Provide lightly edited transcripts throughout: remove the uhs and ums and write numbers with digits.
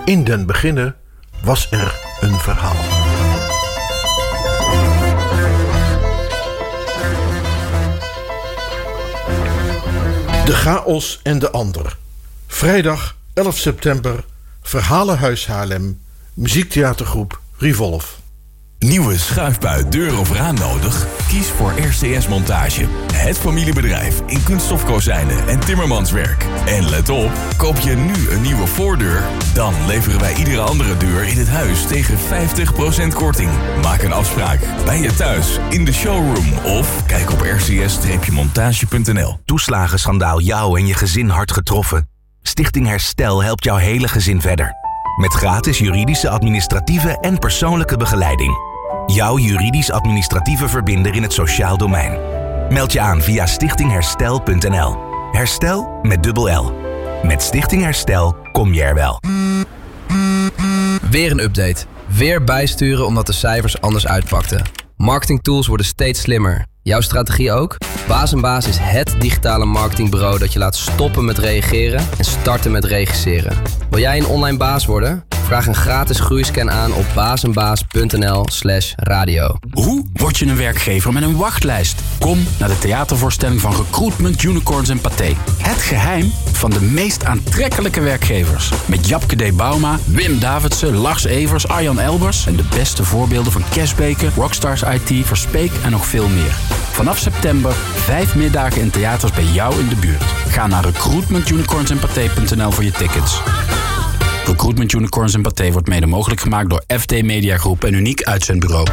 In den beginne was er een verhaal. De chaos en de ander. Vrijdag 11 september, Verhalenhuis Haarlem, muziektheatergroep Revolve. Nieuwe schuifbui, deur of raam nodig? Kies voor RCS Montage. Het familiebedrijf in kunststofkozijnen en timmermanswerk. En let op, koop je nu een nieuwe voordeur, dan leveren wij iedere andere deur in het huis tegen 50% korting. Maak een afspraak bij je thuis, in de showroom of kijk op rcs-montage.nl. Toeslagenschandaal jou en je gezin hard getroffen? Stichting Herstel helpt jouw hele gezin verder. Met gratis juridische, administratieve en persoonlijke begeleiding. Jouw juridisch-administratieve verbinder in het sociaal domein. Meld je aan via stichtingherstel.nl. Herstel met dubbel L. Met Stichting Herstel kom je er wel. Weer een update. Weer bijsturen omdat de cijfers anders uitpakten. Marketingtools worden steeds slimmer. Jouw strategie ook? Baas & Baas is het digitale marketingbureau dat je laat stoppen met reageren en starten met regisseren. Wil jij een online baas worden? Vraag een gratis groeiscan aan op baasnbaas.nl/radio. Hoe word je een werkgever met een wachtlijst? Kom naar de theatervoorstelling van Recruitment Unicorns en Pathé. Het geheim van de meest aantrekkelijke werkgevers. Met Japke D. Bauma, Wim Davidsen, Lars Evers, Arjan Elbers en de beste voorbeelden van Cashbeke, Rockstars IT, Verspeek en nog veel meer. Vanaf september 5 middagen in theaters bij jou in de buurt. Ga naar recruitmentunicornsandpathé.nl voor je tickets. Recruitment Unicorns en Pathé wordt mede mogelijk gemaakt door FD Media Groep en Uniek Uitzendbureau.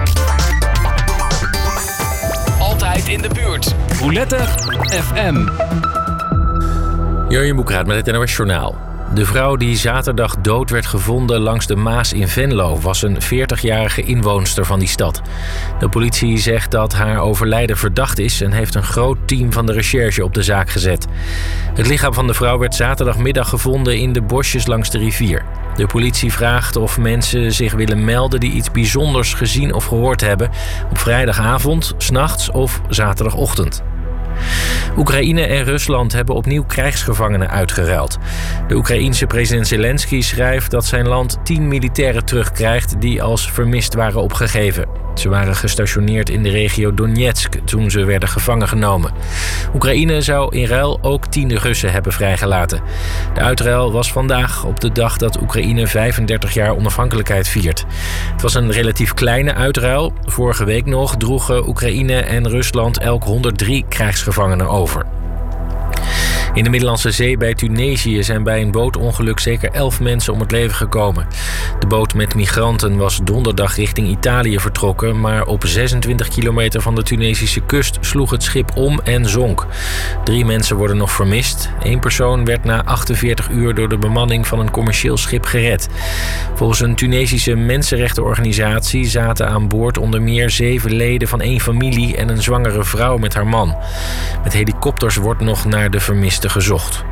Altijd in de buurt. Roulette FM. Jurjen Boekraat met het NOS Journaal. De vrouw die zaterdag dood werd gevonden langs de Maas in Venlo was een 40-jarige inwoonster van die stad. De politie zegt dat haar overlijden verdacht is en heeft een groot team van de recherche op de zaak gezet. Het lichaam van de vrouw werd zaterdagmiddag gevonden in de bosjes langs de rivier. De politie vraagt of mensen zich willen melden die iets bijzonders gezien of gehoord hebben op vrijdagavond, 's nachts of zaterdagochtend. Oekraïne en Rusland hebben opnieuw krijgsgevangenen uitgeruild. De Oekraïense president Zelensky schrijft dat zijn land 10 militairen terugkrijgt die als vermist waren opgegeven. Ze waren gestationeerd in de regio Donetsk toen ze werden gevangen genomen. Oekraïne zou in ruil ook 10 Russen hebben vrijgelaten. De uitruil was vandaag op de dag dat Oekraïne 35 jaar onafhankelijkheid viert. Het was een relatief kleine uitruil. Vorige week nog droegen Oekraïne en Rusland elk 103 krijgsgevangenen over. In de Middellandse Zee bij Tunesië zijn bij een bootongeluk zeker 11 mensen om het leven gekomen. De boot met migranten was donderdag richting Italië vertrokken, maar op 26 kilometer van de Tunesische kust sloeg het schip om en zonk. 3 mensen worden nog vermist. 1 persoon werd na 48 uur door de bemanning van een commercieel schip gered. Volgens een Tunesische mensenrechtenorganisatie zaten aan boord onder meer 7 leden van 1 familie en een zwangere vrouw met haar man. Met helikopters wordt nog naar de vermisten gezocht.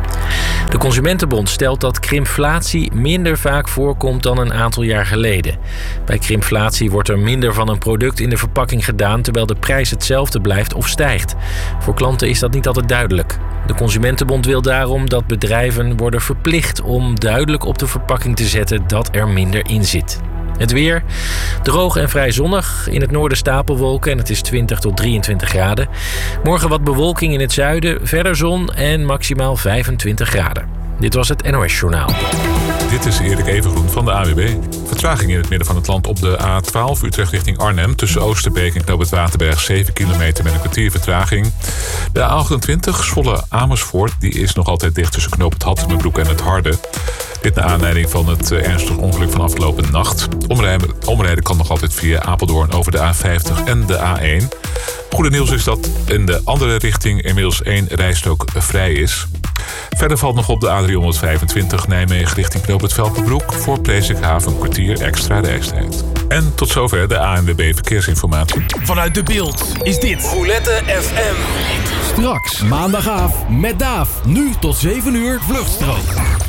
De Consumentenbond stelt dat krimflatie minder vaak voorkomt dan een aantal jaar geleden. Bij krimflatie wordt er minder van een product in de verpakking gedaan, terwijl de prijs hetzelfde blijft of stijgt. Voor klanten is dat niet altijd duidelijk. De Consumentenbond wil daarom dat bedrijven worden verplicht om duidelijk op de verpakking te zetten dat er minder in zit. Het weer, droog en vrij zonnig. In het noorden stapelwolken en het is 20 tot 23 graden. Morgen wat bewolking in het zuiden, verder zon en maximaal 25 graden. Dit was het NOS Journaal. Dit is Erik Evengroen van de AWB. Vertraging in het midden van het land op de A12 Utrecht richting Arnhem. Tussen Oosterbeek en Knoop het Waterberg 7 kilometer met een kwartier vertraging. De A28 Zwolle Amersfoort die is nog altijd dicht tussen Knoop het Hattemerbroek en het Harde. Dit naar aanleiding van het ernstig ongeluk van afgelopen nacht. Omrijden kan nog altijd via Apeldoorn over de A50 en de A1. Goede nieuws is dat in de andere richting inmiddels 1 rijstrook vrij is. Verder valt nog op de A325 Nijmegen richting Knoop het Velpenbroek voor Presikhaven een kwartier extra reistijd. En tot zover de ANWB Verkeersinformatie. Vanuit De Beeld is dit Roulette FM. Straks maandagavond met Daaf. Nu tot 7 uur vluchtstrook.